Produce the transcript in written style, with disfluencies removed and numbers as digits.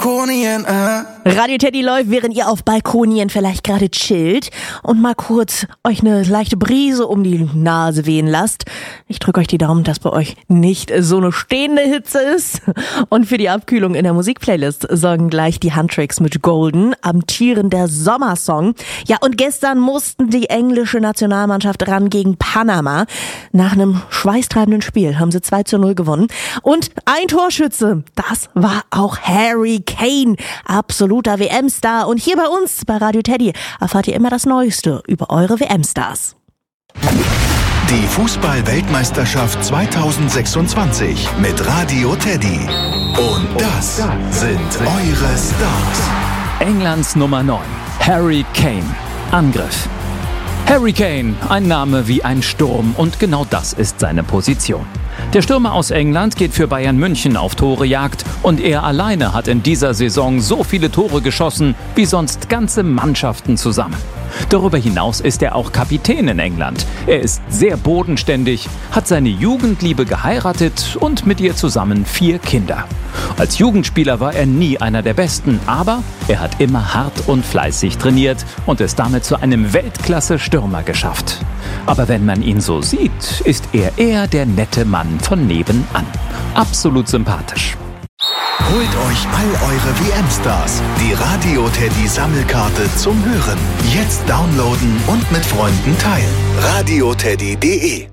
Balkonien, Radio Teddy läuft, während ihr auf Balkonien vielleicht gerade chillt und mal kurz euch eine leichte Brise um die Nase wehen lasst. Ich drücke euch die Daumen, dass bei euch nicht so eine stehende Hitze ist. Und für die Abkühlung in der Musikplaylist sorgen gleich die Huntrix mit Golden, amtierender Sommersong. Ja, und gestern mussten die englische Nationalmannschaft ran gegen Panama. Nach einem schweißtreibenden Spiel haben sie 2:0 gewonnen. Und ein Torschütze, das war auch Harry Kane, absoluter WM-Star. Und hier bei uns, bei Radio Teddy, erfahrt ihr immer das Neueste über eure WM-Stars. Die Fußball-Weltmeisterschaft 2026 mit Radio Teddy. Und das sind eure Stars. Englands Nummer 9, Harry Kane. Angriff. Harry Kane, ein Name wie ein Sturm, und genau das ist seine Position. Der Stürmer aus England geht für Bayern München auf Torejagd und er alleine hat in dieser Saison so viele Tore geschossen wie sonst ganze Mannschaften zusammen. Darüber hinaus ist er auch Kapitän in England. Er ist sehr bodenständig, hat seine Jugendliebe geheiratet und mit ihr zusammen 4 Kinder. Als Jugendspieler war er nie einer der Besten, aber er hat immer hart und fleißig trainiert und es damit zu einem Weltklasse-Stürmer geschafft. Aber wenn man ihn so sieht, ist er eher der nette Mann von nebenan. Absolut sympathisch. Holt euch all eure WM-Stars. Die Radio Teddy Sammelkarte zum Hören. Jetzt downloaden und mit Freunden teilen. radioteddy.de